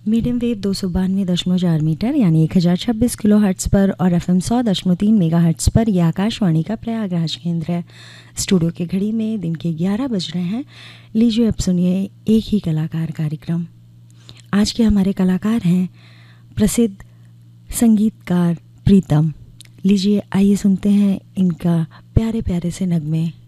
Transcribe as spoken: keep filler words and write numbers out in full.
Medium wave दो सौ बानवे दशमलव चार मीटर यानी एक हज़ार छब्बीस किलो हर्ट्ज़ पर और एफ एम सौ दशमलव तीन मेगा हर्ट्ज़ पर यह आकाशवाणी का प्रयागराज केंद्र है। स्टूडियो के घड़ी में दिन के ग्यारह बज रहे हैं। लीजिए अब सुनिए एक ही कलाकार कार्यक्रम। आज के हमारे कलाकार हैं प्रसिद्ध संगीतकार प्रीतम। लीजिए आइए सुनते हैं इनका प्यारे प्यारे से नगमे।